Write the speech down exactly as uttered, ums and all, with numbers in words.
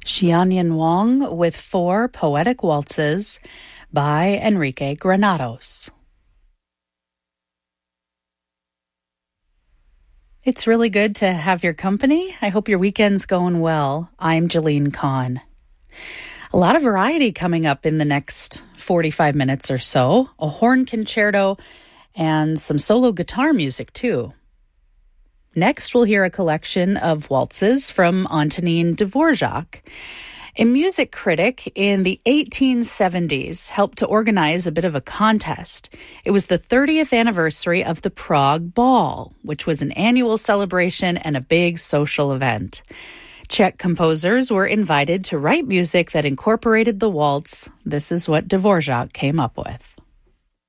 Xianyan Wang with four poetic waltzes by Enrique Granados. It's really good to have your company. I hope your weekend's going well. I'm Jeline Kahn. A lot of variety coming up in the next forty-five minutes or so. A horn concerto and some solo guitar music, too. Next, we'll hear a collection of waltzes from Antonin Dvorak. A music critic in the eighteen seventies helped to organize a bit of a contest. It was the thirtieth anniversary of the Prague Ball, which was an annual celebration and a big social event. Czech composers were invited to write music that incorporated the waltz. This is what Dvorak came up with.